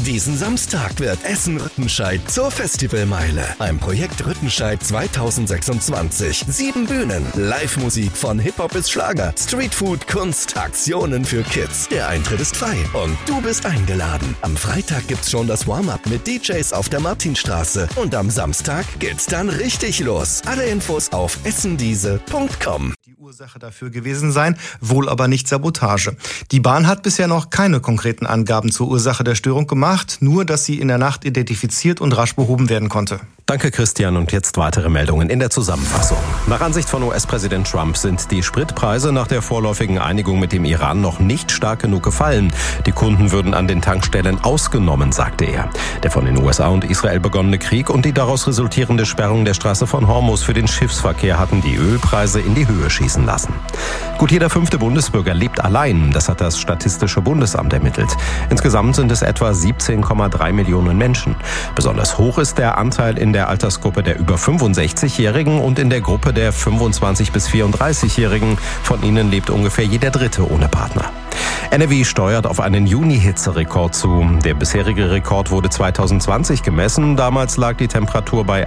Diesen Samstag wird Essen-Rüttenscheid zur Festivalmeile. Ein Projekt Rüttenscheid 2026. 7 Bühnen, Live-Musik von Hip-Hop bis Schlager, Streetfood, Kunst, Aktionen für Kids. Der Eintritt ist frei und du bist eingeladen. Am Freitag gibt's schon das Warm-Up mit DJs auf der Martinstraße. Und am Samstag geht's dann richtig los. Alle Infos auf essendiese.com. Die Ursache dafür gewesen sein, wohl aber nicht Sabotage. Die Bahn hat bisher noch keine konkreten Angaben zur Ursache der Störung gemacht, nur dass sie in der Nacht identifiziert und rasch behoben werden konnte. Danke, Christian. Und jetzt weitere Meldungen in der Zusammenfassung. Nach Ansicht von US-Präsident Trump sind die Spritpreise nach der vorläufigen Einigung mit dem Iran noch nicht stark genug gefallen. Die Kunden würden an den Tankstellen ausgenommen, sagte er. Der von den USA und Israel begonnene Krieg und die daraus resultierende Sperrung der Straße von Hormuz für den Schiffsverkehr hatten die Ölpreise in die Höhe schießen lassen. Gut jeder 5. Bundesbürger lebt allein. Das hat das Statistische Bundesamt ermittelt. Insgesamt sind es etwa 17,3 Millionen Menschen. Besonders hoch ist der Anteil in der Altersgruppe der über 65-Jährigen und in der Gruppe der 25- bis 34-Jährigen. Von ihnen lebt ungefähr jeder Dritte ohne Partner. NRW steuert auf einen Juni-Hitzerekord zu. Der bisherige Rekord wurde 2020 gemessen. Damals lag die Temperatur bei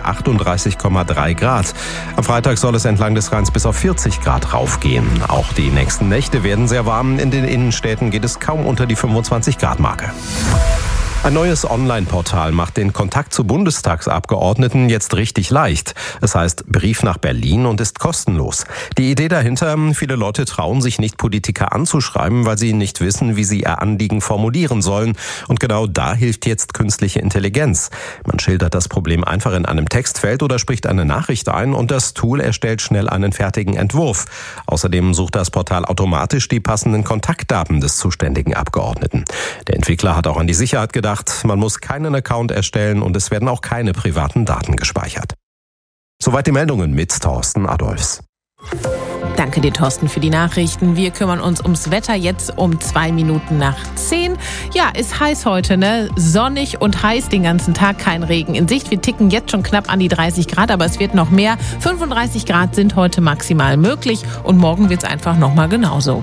38,3 Grad. Am Freitag soll es entlang des Rheins bis auf 40 Grad raufgehen. Auch die nächsten Nächte werden sehr warm. In den Innenstädten geht es kaum unter die 25-Grad-Marke. Ein neues Online-Portal macht den Kontakt zu Bundestagsabgeordneten jetzt richtig leicht. Es heißt Brief nach Berlin und ist kostenlos. Die Idee dahinter, viele Leute trauen sich nicht, Politiker anzuschreiben, weil sie nicht wissen, wie sie ihr Anliegen formulieren sollen. Und genau da hilft jetzt künstliche Intelligenz. Man schildert das Problem einfach in einem Textfeld oder spricht eine Nachricht ein und das Tool erstellt schnell einen fertigen Entwurf. Außerdem sucht das Portal automatisch die passenden Kontaktdaten des zuständigen Abgeordneten. Der Entwickler hat auch an die Sicherheit gedacht. Man muss keinen Account erstellen und es werden auch keine privaten Daten gespeichert. Soweit die Meldungen mit Thorsten Adolfs. Danke dir, Thorsten, für die Nachrichten. Wir kümmern uns ums Wetter jetzt um 2 Minuten nach 10. Ja, ist heiß heute, ne? Sonnig und heiß den ganzen Tag, kein Regen in Sicht. Wir ticken jetzt schon knapp an die 30 Grad, aber es wird noch mehr. 35 Grad sind heute maximal möglich und morgen wird es einfach nochmal genauso.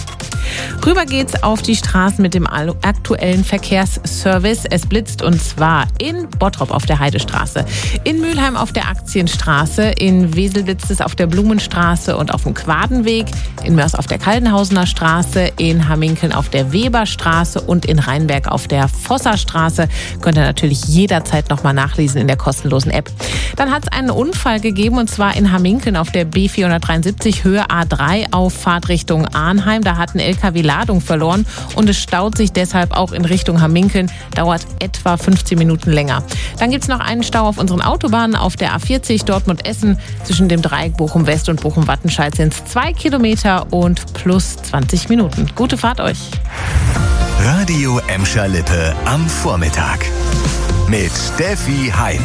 Rüber geht's auf die Straßen mit dem aktuellen Verkehrsservice. Es blitzt und zwar in Bottrop auf der Heidestraße, in Mülheim auf der Aktienstraße, in Wesel blitzt es auf der Blumenstraße und auf dem Quadenweg, in Mörs auf der Kaldenhausener Straße, in Hamminkeln auf der Weberstraße und in Rheinberg auf der Vosserstraße. Könnt ihr natürlich jederzeit nochmal nachlesen in der kostenlosen App. Dann hat es einen Unfall gegeben und zwar in Hamminkeln auf der B473 Höhe A3 auf Fahrtrichtung Arnheim. Da hat ein LKW Ladung verloren und es staut sich deshalb auch in Richtung Hamminkeln, dauert etwa 15 Minuten länger. Dann gibt es noch einen Stau auf unseren Autobahnen auf der A40 Dortmund-Essen. Zwischen dem Dreieck Bochum-West und Bochum-Wattenscheid sind es 2 Kilometer und plus 20 Minuten. Gute Fahrt euch. Radio Emscher Lippe am Vormittag mit Steffi Heim.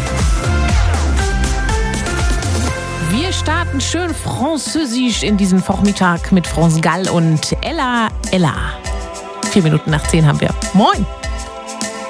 Wir starten schön französisch in diesen Vormittag mit France Gall und Ella. 4 Minuten nach 10 haben wir. Moin!